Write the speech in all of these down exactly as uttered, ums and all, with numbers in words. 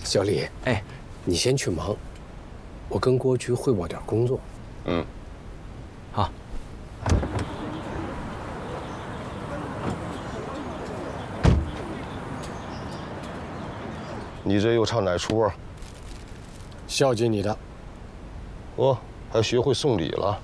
小李，哎，你先去忙，我跟郭局汇报点工作。 嗯， 好。 你这又唱哪出啊？ 孝敬你的。 哦，还学会送礼了？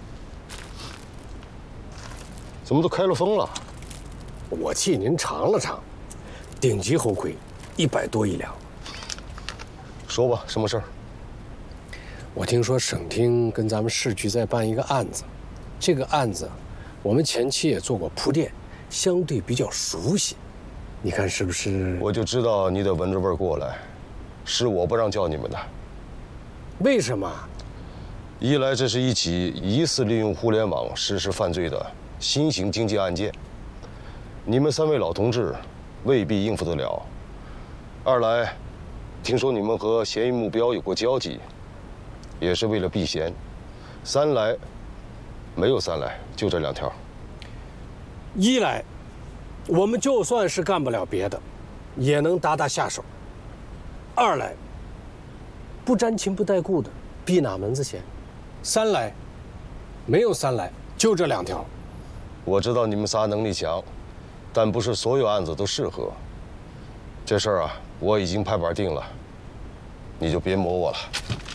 怎么都开了封了？ 我替您尝了尝，顶级猴魁，一百多一两。 说吧，什么事儿？ 我听说省厅跟咱们市局在办一个案子，这个案子我们前期也做过铺垫，相对比较熟悉。你看是不是？ 我就知道你得闻着味儿过来，是我不让叫你们的。 为什么？ 一来这是一起疑似利用互联网实施犯罪的新型经济案件，你们三位老同志未必应付得了；二来，听说你们和嫌疑目标有过交集，也是为了避嫌；三来，没有三来，就这两条。 一来，我们就算是干不了别的，也能打打下手；二来，不沾亲不带故的，避哪门子嫌；三来，没有三来，就这两条。 我知道你们仨能力强，但不是所有案子都适合。这事儿啊，我已经拍板定了，你就别磨我了。